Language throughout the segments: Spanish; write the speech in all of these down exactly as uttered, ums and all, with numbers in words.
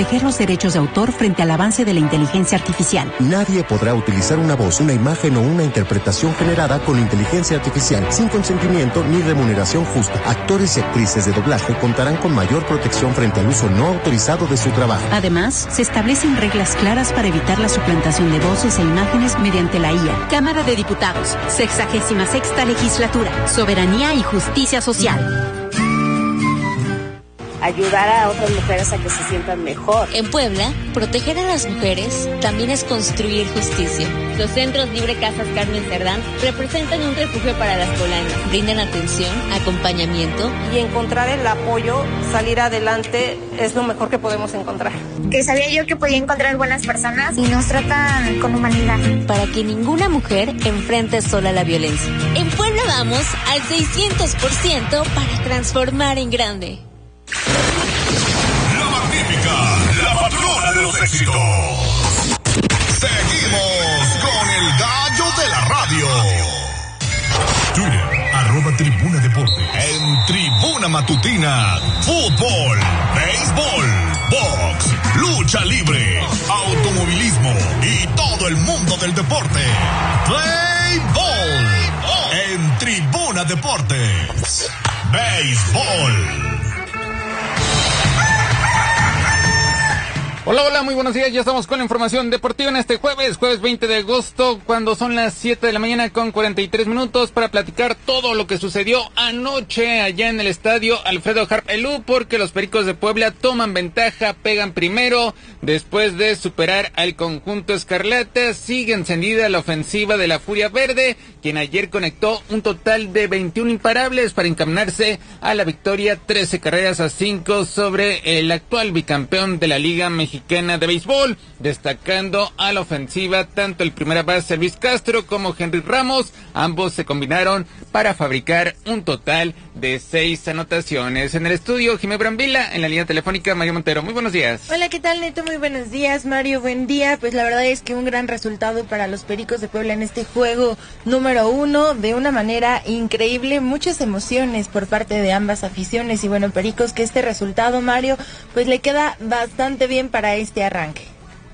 proteger los derechos de autor frente al avance de la inteligencia artificial. Nadie podrá utilizar una voz, una imagen o una interpretación generada con inteligencia artificial sin consentimiento ni remuneración justa. Actores y actrices de doblaje contarán con mayor protección frente al uso no autorizado de su trabajo. Además, se establecen reglas claras para evitar la suplantación de voces e imágenes mediante la I A. Cámara de Diputados, sexagésima sexta legislatura, soberanía y justicia social. Ayudar a otras mujeres a que se sientan mejor. En Puebla, proteger a las mujeres también es construir justicia. Los Centros Libre Casas Carmen Cerdán representan un refugio para las poblanas. Brindan atención, acompañamiento. Y encontrar el apoyo, salir adelante, es lo mejor que podemos encontrar. Que sabía yo que podía encontrar buenas personas y nos tratan con humanidad. Para que ninguna mujer enfrente sola la violencia. En Puebla vamos al seiscientos por ciento para transformar en grande. La magnífica, la patrona de los éxitos. Seguimos con el gallo de la radio. Twitter, arroba Tribuna Deportes. En Tribuna Matutina, fútbol, béisbol, box, lucha libre, automovilismo y todo el mundo del deporte. Play Ball. En Tribuna Deportes. Béisbol. Hola, hola, muy buenos días, ya estamos con la información deportiva en este jueves, jueves veinte de agosto, cuando son las siete de la mañana con cuarenta y tres minutos para platicar todo lo que sucedió anoche allá en el estadio Alfredo Harp Elú, porque los Pericos de Puebla toman ventaja, pegan primero, después de superar al conjunto escarlata. Sigue encendida la ofensiva de la Furia Verde, quien ayer conectó un total de veintiún imparables para encaminarse a la victoria, trece carreras a cinco sobre el actual bicampeón de la Liga Mexicana Mexicana de Béisbol, destacando a la ofensiva tanto el primera base Luis Castro como Henry Ramos. Ambos se combinaron para fabricar un total de seis anotaciones. En el estudio, Jimé Brambila, en la línea telefónica, Mario Montero. Muy buenos días. Hola, ¿qué tal, Neto? Muy buenos días, Mario. Buen día. Pues la verdad es que un gran resultado para los Pericos de Puebla en este juego número uno, de una manera increíble, muchas emociones por parte de ambas aficiones. Y bueno, Pericos, que este resultado, Mario, pues le queda bastante bien para este arranque.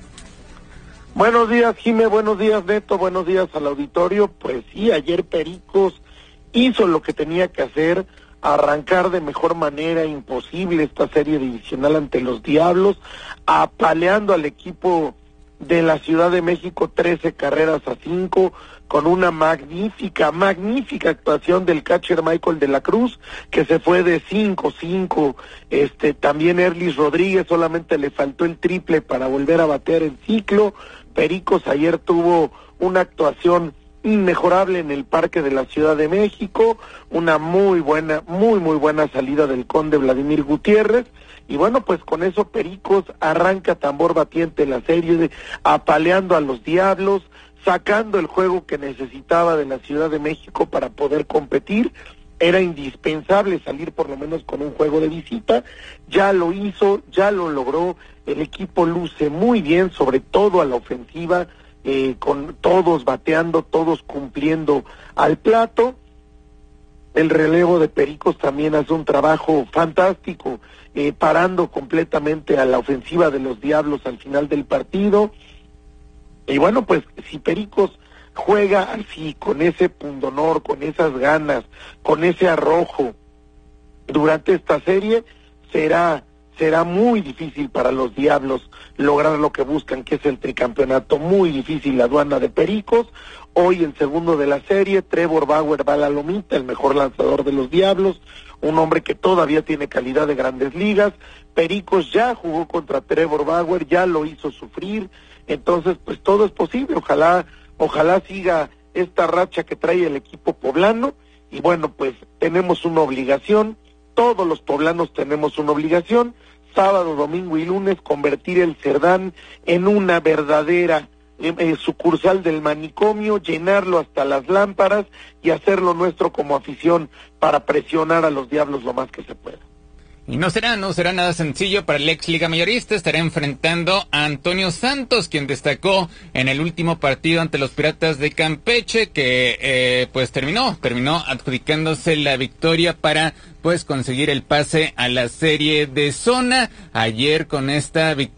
Buenos días, Jimé, buenos días, Neto, buenos días al auditorio. Pues sí, ayer Pericos hizo lo que tenía que hacer, arrancar de mejor manera imposible esta serie divisional ante los Diablos, apaleando al equipo de la Ciudad de México trece carreras a cinco, con una magnífica, magnífica actuación del catcher Michael de la Cruz, que se fue de cinco cinco, este, también Erlis Rodríguez solamente le faltó el triple para volver a batear el ciclo. Pericos ayer tuvo una actuación inmejorable en el Parque de la Ciudad de México, una muy buena, muy muy buena salida del Conde Vladimir Gutiérrez, y bueno, pues con eso Pericos arranca tambor batiente la serie, de, apaleando a los Diablos, sacando el juego que necesitaba de la Ciudad de México para poder competir. Era indispensable salir por lo menos con un juego de visita, ya lo hizo, ya lo logró, el equipo luce muy bien, sobre todo a la ofensiva, eh, con todos bateando, todos cumpliendo al plato. El relevo de Pericos también hace un trabajo fantástico, eh, parando completamente a la ofensiva de los Diablos al final del partido. Y bueno, pues si Pericos juega así, con ese pundonor, con esas ganas, con ese arrojo durante esta serie, será será muy difícil para los Diablos lograr lo que buscan, que es el tricampeonato. Muy difícil la aduana de Pericos. Hoy el segundo de la serie, Trevor Bauer va a la lomita, el mejor lanzador de los Diablos, un hombre que todavía tiene calidad de Grandes Ligas. Pericos ya jugó contra Trevor Bauer, ya lo hizo sufrir, entonces pues todo es posible. Ojalá, ojalá siga esta racha que trae el equipo poblano, y bueno, pues tenemos una obligación, todos los poblanos tenemos una obligación, sábado, domingo y lunes, convertir el Cerdán en una verdadera eh, eh, sucursal del manicomio, llenarlo hasta las lámparas y hacerlo nuestro como afición para presionar a los Diablos lo más que se pueda. Y no será, no será nada sencillo para el ex Liga Mayorista. Estará enfrentando a Antonio Santos, quien destacó en el último partido ante los Piratas de Campeche, que eh, pues terminó, terminó adjudicándose la victoria para pues conseguir el pase a la serie de zona. Ayer con esta victoria